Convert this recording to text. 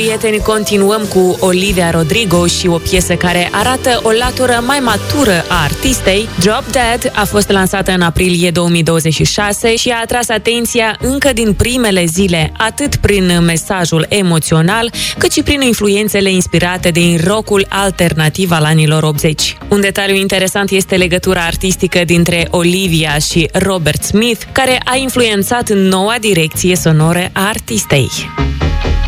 prieteni, continuăm cu Olivia Rodrigo și o piesă care arată o latură mai matură a artistei. Drop Dead a fost lansată în aprilie 2026 și a atras atenția încă din primele zile, atât prin mesajul emoțional, cât și prin influențele inspirate din rockul alternativ al anilor 80. Un detaliu interesant este legătura artistică dintre Olivia și Robert Smith, care a influențat noua direcție sonoră a artistei.